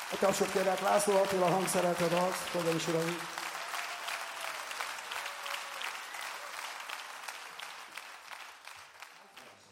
A tapsot kérlek, László Attila hangszerelt a dalt, hölgyeim és uraim.